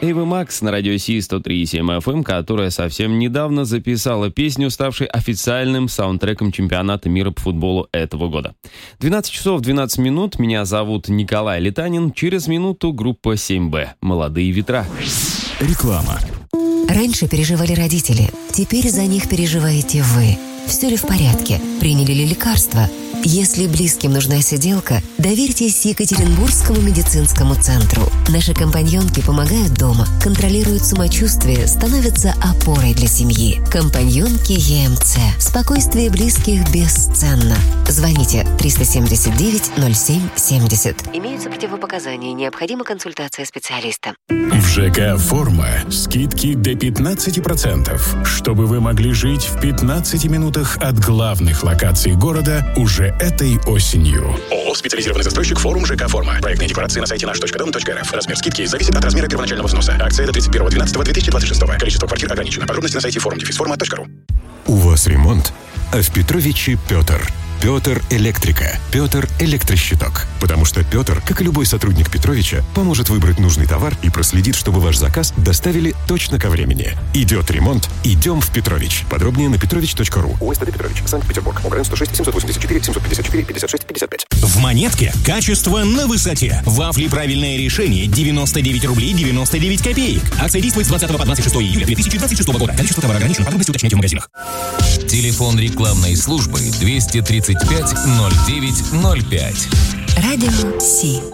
Эйва Макс на радио Си 103.7 FM, которая совсем недавно записала песню, ставшей официальным саундтреком чемпионата мира по футболу этого года. 12 часов 12 минут. Меня зовут Николай Летанин. Через минуту группа 7Б «Молодые ветра». Реклама. Раньше переживали родители, теперь за них переживаете вы. Все ли в порядке? Приняли ли лекарства? Если близким нужна сиделка, доверьтесь Екатеринбургскому медицинскому центру. Наши компаньонки помогают дома, контролируют самочувствие, становятся опорой для семьи. Компаньонки ЕМЦ. Спокойствие близких бесценно. Звоните 379-07-70. Имеются противопоказания, необходима консультация специалиста. В ЖК «Форма» скидки до 15%, чтобы вы могли жить в 15 минутах от главных локаций города уже этой осенью. ООО «Специализированный застройщик Форум ЖК «Форма». Проектные декорации на сайте наш.дом.рф. Размер скидки зависит от размера первоначального взноса. Акция до 31.12.2026. Количество квартир ограничено. Подробности на сайте forum-forma.ru. У вас ремонт, а в Петровиче Петр. Петр Электрика. Петр Электрощиток. Потому что Петр, как и любой сотрудник Петровича, поможет выбрать нужный товар и проследит, чтобы ваш заказ доставили точно ко времени. Идет ремонт, идем в Петрович. Подробнее на petrovich.ru. УСТД Петрович, Санкт-Петербург. ОГРН 106 784 754 56 55. В Монетке качество на высоте. Вафли «Правильное решение» 99 рублей 99 копеек. Акция действует с 20 по 26 июля 2026 года. Количество товара ограничено. Подробности уточняйте в магазинах. Телефон рекламной службы 235 09 05. Радио Си.